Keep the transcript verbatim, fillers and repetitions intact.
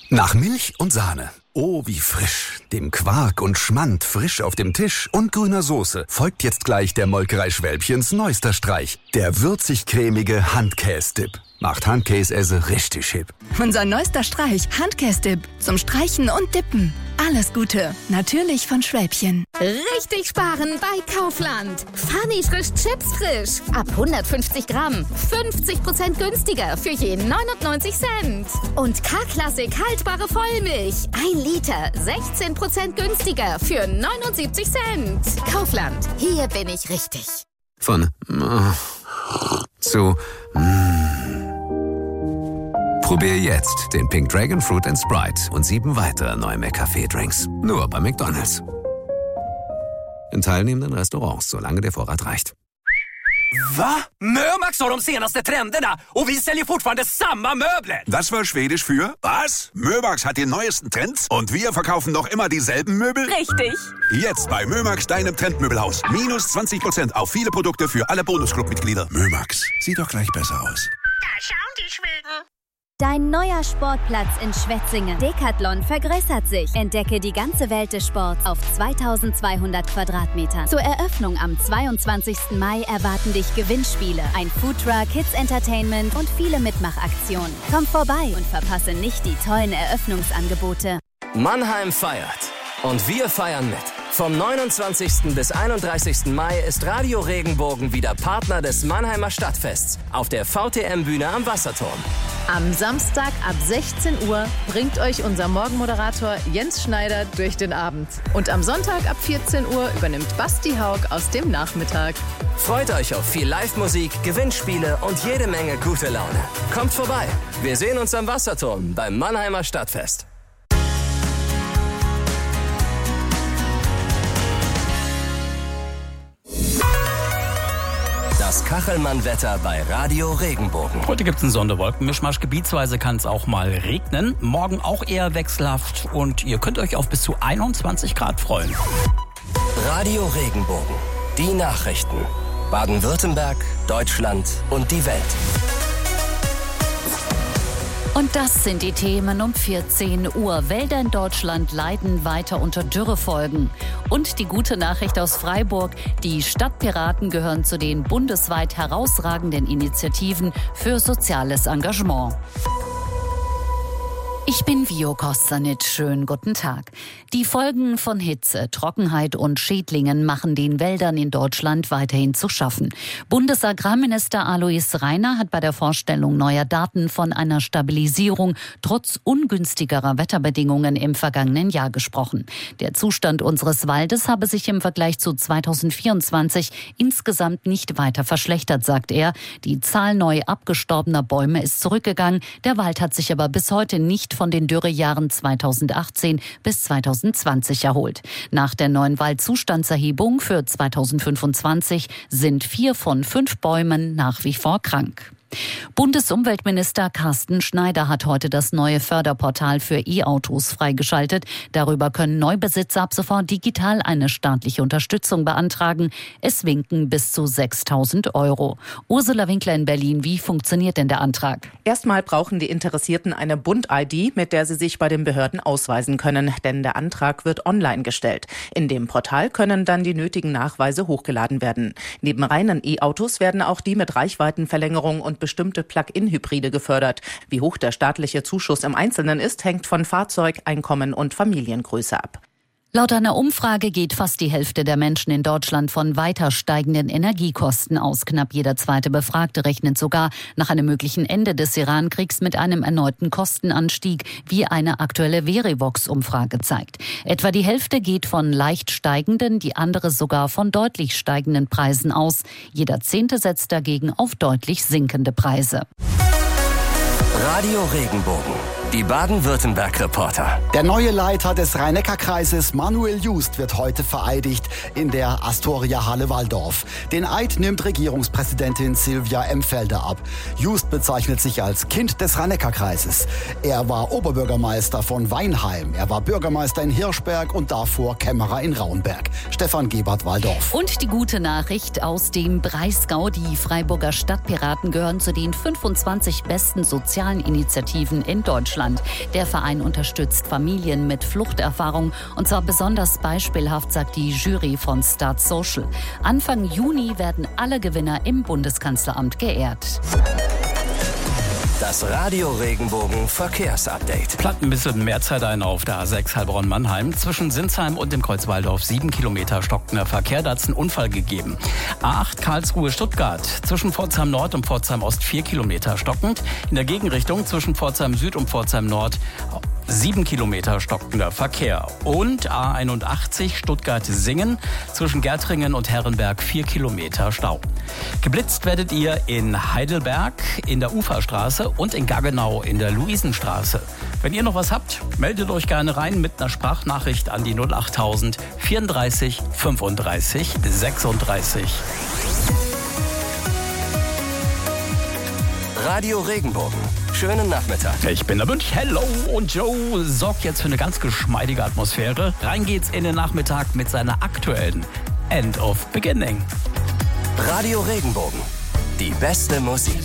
Nach Milch und Sahne. Oh, wie frisch. Dem Quark und Schmand frisch auf dem Tisch und grüner Soße folgt jetzt gleich der Molkerei Schwälbchens neuester Streich. Der würzig-cremige Handkäse-Dip. Macht Handkäse richtig hip. Unser neuester Streich, Handkäse-Dip. Zum Streichen und Dippen. Alles Gute. Natürlich von Schwälbchen. Richtig sparen bei Kaufland. Funny frisch Chips frisch. Ab hundertfünfzig Gramm. fünfzig Prozent günstiger für je neunundneunzig Cent. Und K-Klassik haltbare Vollmilch. ein Liter. sechzehn Prozent günstiger für neunundsiebzig Cent. Kaufland. Hier bin ich richtig. Von äh, zu mm. Probier jetzt den Pink Dragon Fruit and Sprite und sieben weitere neue McCafé-Drinks. Nur bei McDonald's. In teilnehmenden Restaurants, solange der Vorrat reicht. Va? Mömax har de senaste trenderna och vi säljer fortfarande samma möbler. Das war Schwedisch für was? Mömax hat die neuesten Trends und wir verkaufen noch immer dieselben Möbel? Richtig. Jetzt bei Mömax, deinem Trendmöbelhaus. Minus zwanzig Prozent auf viele Produkte für alle Bonusclub-Mitglieder. Mömax, sieht doch gleich besser aus. Da schauen die Schweden. Dein neuer Sportplatz in Schwetzingen. Decathlon vergrößert sich. Entdecke die ganze Welt des Sports auf zweitausendzweihundert Quadratmetern. Zur Eröffnung am zweiundzwanzigsten Mai erwarten dich Gewinnspiele, ein Foodtruck, Kids Entertainment und viele Mitmachaktionen. Komm vorbei und verpasse nicht die tollen Eröffnungsangebote. Mannheim feiert. Und wir feiern mit. Vom neunundzwanzigsten bis einunddreißigsten Mai ist Radio Regenbogen wieder Partner des Mannheimer Stadtfests auf der V T M-Bühne am Wasserturm. Am Samstag ab sechzehn Uhr bringt euch unser Morgenmoderator Jens Schneider durch den Abend. Und am Sonntag ab vierzehn Uhr übernimmt Basti Haug aus dem Nachmittag. Freut euch auf viel Live-Musik, Gewinnspiele und jede Menge gute Laune. Kommt vorbei. Wir sehen uns am Wasserturm beim Mannheimer Stadtfest. Das Kachelmann-Wetter bei Radio Regenbogen. Heute gibt es einen Sonderwolkenmischmasch. Gebietsweise kann es auch mal regnen. Morgen auch eher wechselhaft. Und ihr könnt euch auf bis zu einundzwanzig Grad freuen. Radio Regenbogen. Die Nachrichten. Baden-Württemberg, Deutschland und die Welt. Und das sind die Themen um vierzehn Uhr. Wälder in Deutschland leiden weiter unter Dürrefolgen. Und die gute Nachricht aus Freiburg. Die Stadtpiraten gehören zu den bundesweit herausragenden Initiativen für soziales Engagement. Ich bin Vio Kostanic. Schönen guten Tag. Die Folgen von Hitze, Trockenheit und Schädlingen machen den Wäldern in Deutschland weiterhin zu schaffen. Bundesagrarminister Alois Rainer hat bei der Vorstellung neuer Daten von einer Stabilisierung trotz ungünstigerer Wetterbedingungen im vergangenen Jahr gesprochen. Der Zustand unseres Waldes habe sich im Vergleich zu zweitausendvierundzwanzig insgesamt nicht weiter verschlechtert, sagt er. Die Zahl neu abgestorbener Bäume ist zurückgegangen. Der Wald hat sich aber bis heute nicht von den Dürrejahren zweitausendachtzehn bis zweitausendzwanzig erholt. Nach der neuen Waldzustandserhebung für zweitausendfünfundzwanzig sind vier von fünf Bäumen nach wie vor krank. Bundesumweltminister Carsten Schneider hat heute das neue Förderportal für E-Autos freigeschaltet. Darüber können Neubesitzer ab sofort digital eine staatliche Unterstützung beantragen. Es winken bis zu sechstausend Euro. Ursula Winkler in Berlin, wie funktioniert denn der Antrag? Erstmal brauchen die Interessierten eine Bund-I D, mit der sie sich bei den Behörden ausweisen können, denn der Antrag wird online gestellt. In dem Portal können dann die nötigen Nachweise hochgeladen werden. Neben reinen E-Autos werden auch die mit Reichweitenverlängerung und bestimmte Plug-in-Hybride gefördert. Wie hoch der staatliche Zuschuss im Einzelnen ist, hängt von Fahrzeug, Einkommen und Familiengröße ab. Laut einer Umfrage geht fast die Hälfte der Menschen in Deutschland von weiter steigenden Energiekosten aus. Knapp jeder zweite Befragte rechnet sogar nach einem möglichen Ende des Iran-Kriegs mit einem erneuten Kostenanstieg, wie eine aktuelle Verivox-Umfrage zeigt. Etwa die Hälfte geht von leicht steigenden, die andere sogar von deutlich steigenden Preisen aus. Jeder Zehnte setzt dagegen auf deutlich sinkende Preise. Radio Regenbogen. Die Baden-Württemberg-Reporter. Der neue Leiter des Rhein-Neckar-Kreises, Manuel Just, wird heute vereidigt in der Astoria-Halle Walldorf. Den Eid nimmt Regierungspräsidentin Silvia Emfelder ab. Just bezeichnet sich als Kind des Rhein-Neckar-Kreises. Er war Oberbürgermeister von Weinheim. Er war Bürgermeister in Hirschberg und davor Kämmerer in Raunberg. Stefan Gebert, Walldorf. Und die gute Nachricht aus dem Breisgau. Die Freiburger Stadtpiraten gehören zu den fünfundzwanzig besten sozialen sozialen Initiativen in Deutschland. Der Verein unterstützt Familien mit Fluchterfahrung und zwar besonders beispielhaft, sagt die Jury von Start Social. Anfang Juni werden alle Gewinner im Bundeskanzleramt geehrt. Das Radio Regenbogen Verkehrsupdate. Plant ein bisschen mehr Zeit ein auf der A sechs Heilbronn-Mannheim. Zwischen Sinsheim und dem Kreuz Walldorf sieben Kilometer stockender Verkehr. Da hat es einen Unfall gegeben. A acht Karlsruhe-Stuttgart. Zwischen Pforzheim Nord und Pforzheim Ost vier Kilometer stockend. In der Gegenrichtung zwischen Pforzheim Süd und Pforzheim Nord sieben Kilometer stockender Verkehr. Und A einundachtzig Stuttgart-Singen. Zwischen Gärtringen und Herrenberg vier Kilometer Stau. Geblitzt werdet ihr in Heidelberg in der Uferstraße und in Gaggenau in der Luisenstraße. Wenn ihr noch was habt, meldet euch gerne rein mit einer Sprachnachricht an die null achttausend vierunddreißig fünfunddreißig sechsunddreißig. Radio Regenbogen. Schönen Nachmittag. Ich bin der Münch. Hello. Und Joe sorgt jetzt für eine ganz geschmeidige Atmosphäre. Rein geht's in den Nachmittag mit seiner aktuellen End of Beginning. Radio Regenbogen. Die beste Musik.